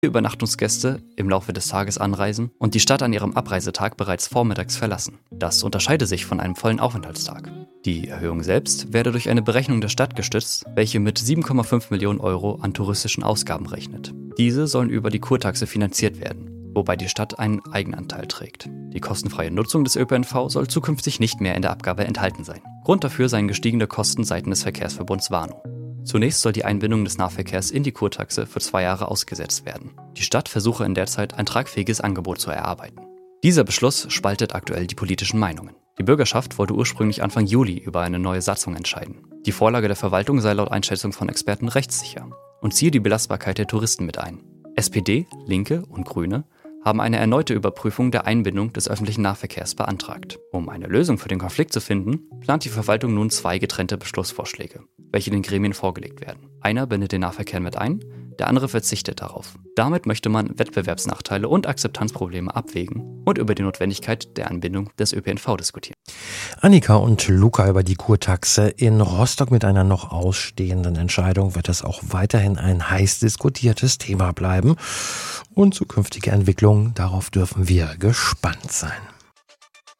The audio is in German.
Übernachtungsgäste im Laufe des Tages anreisen und die Stadt an ihrem Abreisetag bereits vormittags verlassen. Das unterscheide sich von einem vollen Aufenthaltstag. Die Erhöhung selbst werde durch eine Berechnung der Stadt gestützt, welche mit 7,5 Millionen Euro an touristischen Ausgaben rechnet. Diese sollen über die Kurtaxe finanziert werden, wobei die Stadt einen Eigenanteil trägt. Die kostenfreie Nutzung des ÖPNV soll zukünftig nicht mehr in der Abgabe enthalten sein. Grund dafür seien gestiegene Kosten seitens des Verkehrsverbunds Warnow. Zunächst soll die Einbindung des Nahverkehrs in die Kurtaxe für 2 Jahre ausgesetzt werden. Die Stadt versuche in der Zeit ein tragfähiges Angebot zu erarbeiten. Dieser Beschluss spaltet aktuell die politischen Meinungen. Die Bürgerschaft wollte ursprünglich Anfang Juli über eine neue Satzung entscheiden. Die Vorlage der Verwaltung sei laut Einschätzung von Experten rechtssicher und ziehe die Belastbarkeit der Touristen mit ein. SPD, Linke und Grüne haben eine erneute Überprüfung der Einbindung des öffentlichen Nahverkehrs beantragt. Um eine Lösung für den Konflikt zu finden, plant die Verwaltung nun 2 getrennte Beschlussvorschläge, welche den Gremien vorgelegt werden. Einer bindet den Nahverkehr mit ein, der andere verzichtet darauf. Damit möchte man Wettbewerbsnachteile und Akzeptanzprobleme abwägen und über die Notwendigkeit der Anbindung des ÖPNV diskutieren. Annika und Luca über die Kurtaxe in Rostock. Mit einer noch ausstehenden Entscheidung wird es auch weiterhin ein heiß diskutiertes Thema bleiben. Und zukünftige Entwicklungen, darauf dürfen wir gespannt sein.